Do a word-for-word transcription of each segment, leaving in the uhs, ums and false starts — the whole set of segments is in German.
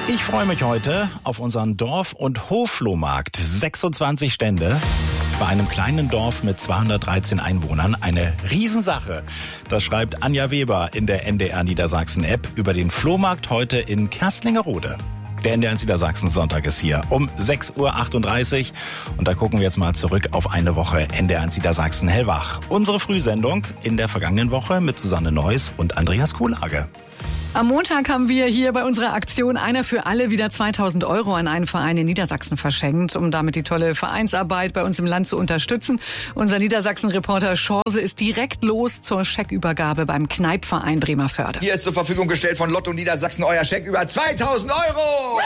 Ich freue mich heute auf unseren Dorf- und Hofflohmarkt. sechsundzwanzig Stände. Bei einem kleinen Dorf mit zweihundertdreizehn Einwohnern eine Riesensache. Das schreibt Anja Weber in der N D R Niedersachsen-App über den Flohmarkt heute in Kerstlingerode. Der N D R Niedersachsen Sonntag ist hier um sechs Uhr achtunddreißig. Und da gucken wir jetzt mal zurück auf eine Woche N D R Niedersachsen hellwach. Unsere Frühsendung in der vergangenen Woche mit Susanne Neuss und Andreas Kuhlage. Am Montag haben wir hier bei unserer Aktion Einer für alle wieder zweitausend Euro an einen Verein in Niedersachsen verschenkt, um damit die tolle Vereinsarbeit bei uns im Land zu unterstützen. Unser Niedersachsen-Reporter Schorse ist direkt los zur Scheckübergabe beim Kneipverein Bremervörde. Hier ist zur Verfügung gestellt von Lotto Niedersachsen euer Scheck über zweitausend Euro.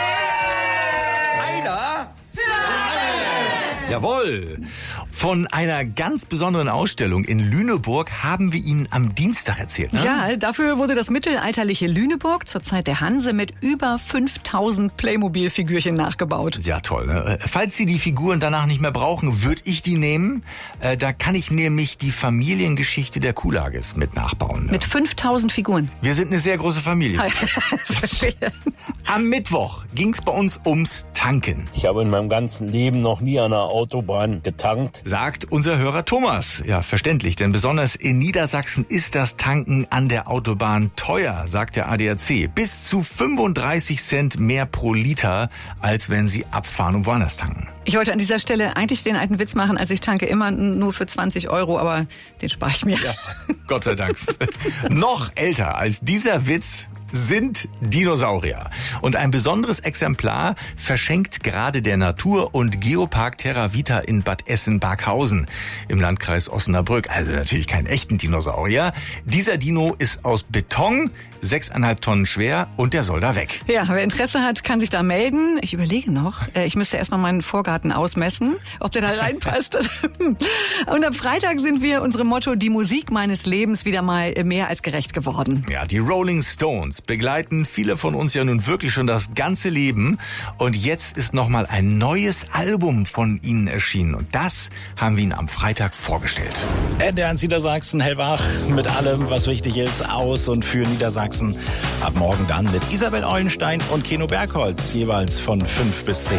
Einer für alle. Jawohl. Von einer ganz besonderen Ausstellung in Lüneburg haben wir Ihnen am Dienstag erzählt, ne? Ja, dafür wurde das mittelalterliche Lüneburg zur Zeit der Hanse mit über fünftausend Playmobil-Figürchen nachgebaut. Ja, toll. Ne? Falls Sie die Figuren danach nicht mehr brauchen, würde ich die nehmen. Äh, da kann ich nämlich die Familiengeschichte der Kuhlages mit nachbauen. Ne? Mit fünftausend Figuren. Wir sind eine sehr große Familie. Verstehe. Am Mittwoch ging es bei uns ums Tanken. Ich habe in meinem ganzen Leben noch nie an einer Autobahn getankt. Sagt unser Hörer Thomas. Ja, verständlich, denn besonders in Niedersachsen ist das Tanken an der Autobahn teuer, sagt der A D A C. Bis zu fünfunddreißig Cent mehr pro Liter, als wenn Sie abfahren und woanders tanken. Ich wollte an dieser Stelle eigentlich den alten Witz machen, also ich tanke immer nur für zwanzig Euro, aber den spare ich mir. Ja, Gott sei Dank. Noch älter als dieser Witz sind Dinosaurier. Und ein besonderes Exemplar verschenkt gerade der Natur- und Geopark Terra Vita in Bad Essen-Barkhausen im Landkreis Osnabrück. Also natürlich keinen echten Dinosaurier. Dieser Dino ist aus Beton, sechseinhalb Tonnen schwer und der soll da weg. Ja, wer Interesse hat, kann sich da melden. Ich überlege noch, ich müsste erstmal meinen Vorgarten ausmessen, ob der da reinpasst. Und am Freitag sind wir unserem Motto Die Musik meines Lebens wieder mal mehr als gerecht geworden. Ja, die Rolling Stones begleiten viele von uns ja nun wirklich schon das ganze Leben. Und jetzt ist nochmal ein neues Album von ihnen erschienen. Und das haben wir Ihnen am Freitag vorgestellt. N D R Niedersachsen hellwach mit allem, was wichtig ist, aus und für Niedersachsen. Ab morgen dann mit Isabel Eulenstein und Keno Bergholz, jeweils von fünf bis zehn.